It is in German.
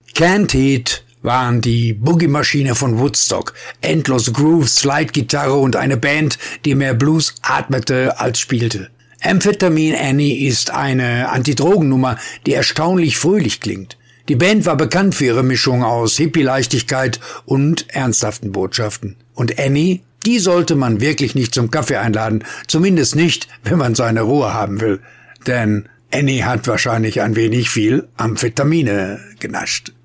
Canned Heat waren die Boogie-Maschine von Woodstock. Endlose Grooves, Slide-Gitarre und eine Band, die mehr Blues atmete als spielte. Amphetamin Annie ist eine Antidrogennummer, die erstaunlich fröhlich klingt. Die Band war bekannt für ihre Mischung aus Hippie-Leichtigkeit und ernsthaften Botschaften. Und Annie, die sollte man wirklich nicht zum Kaffee einladen, zumindest nicht, wenn man seine Ruhe haben will. Denn Annie hat wahrscheinlich ein wenig viel Amphetamine genascht.